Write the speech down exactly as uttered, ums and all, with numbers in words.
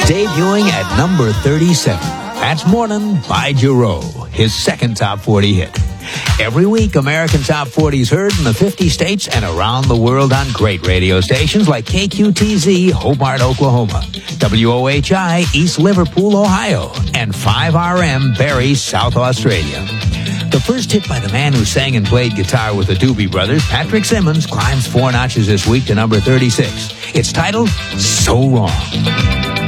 Debuting at number thirty-seven. That's Morning by Giroux, his second top forty hit. Every week, American Top forty is heard in the fifty states and around the world on great radio stations like K Q T Z, Hobart, Oklahoma, W O H I, East Liverpool, Ohio, and five R M, Barrie, South Australia. The first hit by the man who sang and played guitar with the Doobie Brothers, Patrick Simmons, climbs four notches this week to number thirty-six. It's titled So Wrong.